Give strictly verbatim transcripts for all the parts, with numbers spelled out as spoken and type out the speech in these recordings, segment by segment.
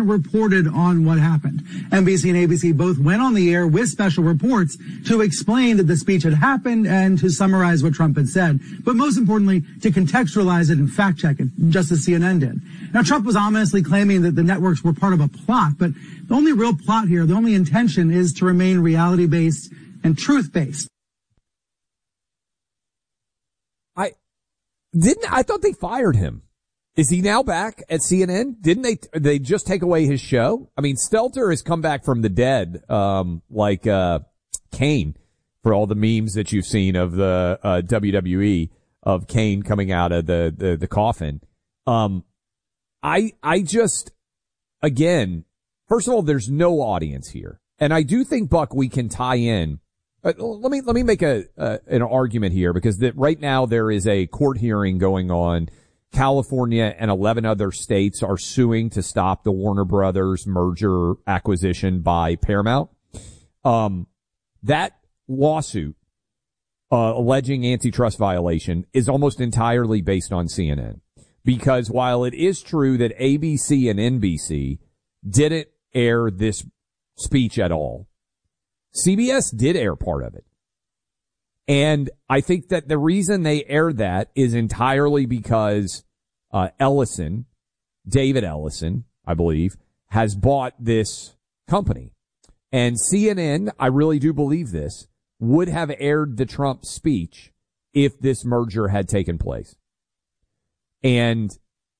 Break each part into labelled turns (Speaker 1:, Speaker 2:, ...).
Speaker 1: reported on what happened. N B C and A B C both went on the air with special reports to explain that the speech had happened and to summarize what Trump had said, but most importantly, to contextualize it and fact check it, just as C N N did. Now, Trump was ominously claiming that the networks were part of a plot, but the only real plot here, the only intention is to remain reality-based and truth-based.
Speaker 2: I didn't, I thought they fired him. Is he now back at C N N? Didn't they, they just take away his show? I mean, Stelter has come back from the dead, um, like, uh, Kane, for all the memes that you've seen of the, uh, W W E of Kane coming out of the, the, the coffin. Um, I, I just, again, first of all, there's no audience here. And I do think, Buck, we can tie in. Uh, let me, let me make a, uh, an argument here, because that right now there is a court hearing going on. California and eleven other states are suing to stop the Warner Brothers merger acquisition by Paramount. Um, that lawsuit, uh, alleging antitrust violation is almost entirely based on C N N. Because while it is true that A B C and N B C didn't air this speech at all, C B S did air part of it. And I think that the reason they aired that is entirely because uh Ellison, David Ellison, I believe, has bought this company. And C N N, I really do believe this, would have aired the Trump speech if this merger had taken place. And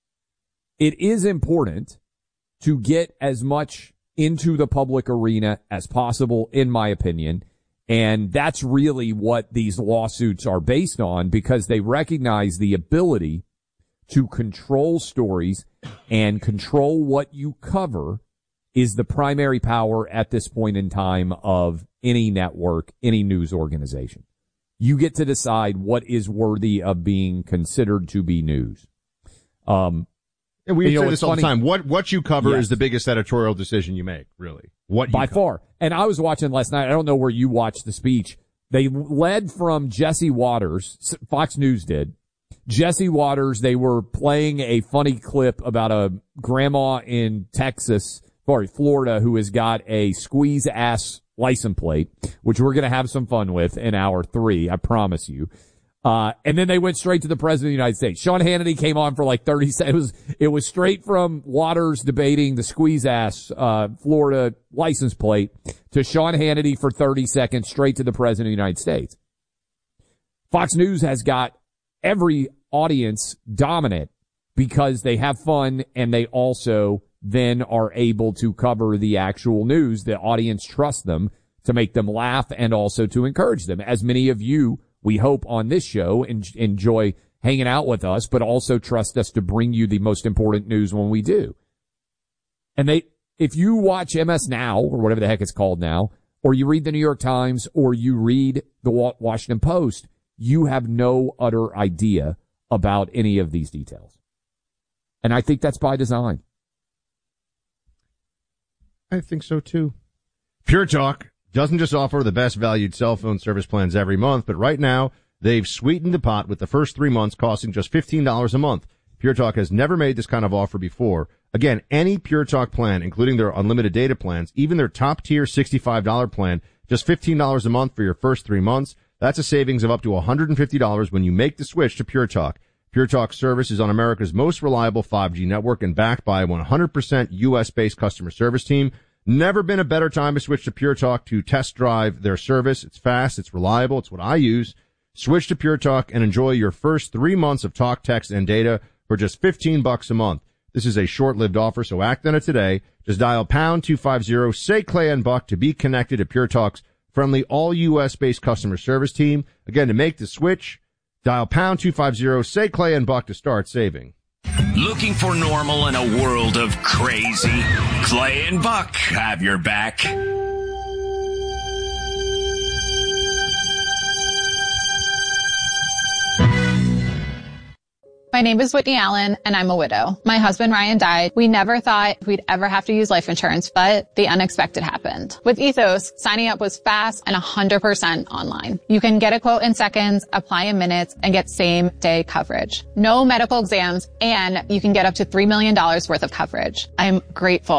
Speaker 2: it is important to get as much into the public arena as possible, in my opinion. And that's really what these lawsuits are based on, because they recognize the ability to control stories and control what you cover is the primary power at this point in time of any network, any news organization. You get to decide what is worthy of being considered to be news. Um,
Speaker 3: and we
Speaker 2: you
Speaker 3: say
Speaker 2: know,
Speaker 3: this all
Speaker 2: funny.
Speaker 3: the time. What, what you cover
Speaker 2: Yes.
Speaker 3: is the biggest editorial decision you make, really. What you
Speaker 2: By
Speaker 3: cover.
Speaker 2: far. And I was watching last night. I don't know where you watched the speech. They led from Jesse Waters. Fox News did. Jesse Waters, they were playing a funny clip about a grandma in Texas, sorry, Florida, who has got a squeeze ass license plate, which we're going to have some fun with in hour three. I promise you. Uh, and then they went straight to the president of the United States. Sean Hannity came on for like thirty seconds. It was, it was straight from Waters debating the squeeze ass, uh, Florida license plate to Sean Hannity for thirty seconds, straight to the president of the United States. Fox News has got every audience dominant because they have fun and they also then are able to cover the actual news. The audience trusts them to make them laugh and also to encourage them. As many of you, we hope, on this show en- enjoy hanging out with us, but also trust us to bring you the most important news when we do. And they, if you watch M S Now, or whatever the heck it's called now, or you read the New York Times, or you read the Washington Post, you have no utter idea about any of these details. And I think that's by design.
Speaker 3: I think so too. Pure Talk doesn't just offer the best valued cell phone service plans every month, but right now they've sweetened the pot with the first three months costing just fifteen dollars a month. Pure Talk has never made this kind of offer before. Again, any Pure Talk plan, including their unlimited data plans, even their top tier sixty-five dollars plan, just fifteen dollars a month for your first three months. That's a savings of up to one hundred fifty dollars when you make the switch to Pure Talk. Pure Talk service is on America's most reliable five G network and backed by a one hundred percent U S based customer service team. Never been a better time to switch to Pure Talk to test drive their service. It's fast, it's reliable, it's what I use. Switch to Pure Talk and enjoy your first three months of talk, text, and data for just fifteen bucks a month. This is a short-lived offer, so act on it today. Just dial pound two fifty, say Clay and Buck to be connected to Pure Talk's friendly all U S based customer service team. Again, to make the switch, dial pound two fifty, say Clay and Buck to start saving.
Speaker 4: Looking for normal in a world of crazy? Clay and Buck have your back.
Speaker 5: My name is Whitney Allen, and I'm a widow. My husband, Ryan, died. We never thought we'd ever have to use life insurance, but the unexpected happened. With Ethos, signing up was fast and one hundred percent online. You can get a quote in seconds, apply in minutes, and get same-day coverage. No medical exams, and you can get up to three million dollars worth of coverage. I'm grateful